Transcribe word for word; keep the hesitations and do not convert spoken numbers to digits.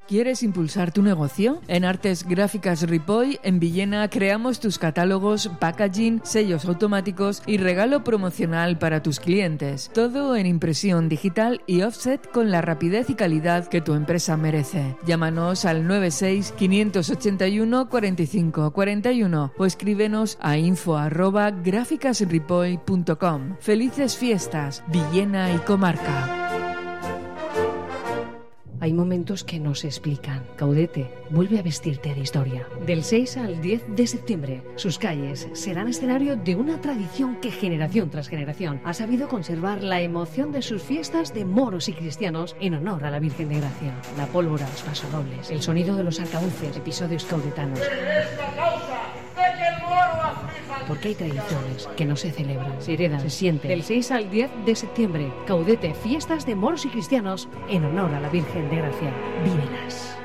¿Quieres impulsar tu negocio? En Artes Gráficas Ripoll, en Villena, creamos tus catálogos, packaging, sellos automáticos y regalo promocional para tus clientes. Todo en impresión digital y offset con la rapidez y calidad que tu empresa merece. Llámanos al nueve seis, cinco ocho uno, cuatro cinco cuatro uno o escríbenos a info arroba gráficasripoll punto com. Felices fiestas, Villena y comarca. Hay momentos que no se explican. Caudete vuelve a vestirte de historia. Del seis al diez de septiembre, sus calles serán escenario de una tradición que generación tras generación ha sabido conservar la emoción de sus fiestas de moros y cristianos en honor a la Virgen de Gracia. La pólvora, los pasodobles, el sonido de los arcabuces, episodios caudetanos. Porque hay tradiciones que no se celebran, se heredan, se sienten. Del seis al diez de septiembre, Caudete, fiestas de moros y cristianos en honor a la Virgen de Gracia. Vívelas.